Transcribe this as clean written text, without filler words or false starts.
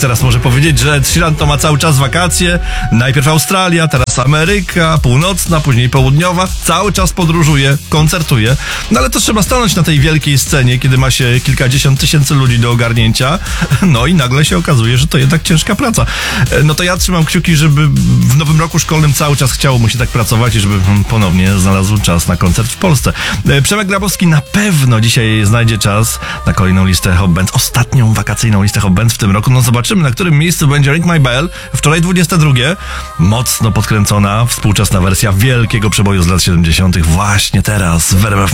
teraz może powiedzieć, że Ed Sheeran to ma cały czas wakacje. Najpierw Australia, teraz Ameryka Północna, później Południowa. Cały czas podróżuje, koncertuje. No ale to trzeba stanąć na tej wielkiej scenie, kiedy ma się kilkadziesiąt tysięcy ludzi do ogarnięcia. No i nagle się okazuje, że to jednak ciężka praca. No to ja trzymam kciuki, żeby w nowym roku szkolnym cały czas chciało mu się tak pracować i żeby ponownie znalazł czas na koncert w Polsce. Przemek Grabowski na pewno dzisiaj znajdzie czas na kolejną listę Hot Bands, ostatnią wakacyjną listę Hot Bands w tym roku. No zobaczymy, na którym miejscu będzie Ring My Bell. Wczoraj 22. Mocno podkręcona, współczesna wersja wielkiego przeboju z lat 70. Właśnie teraz w RMF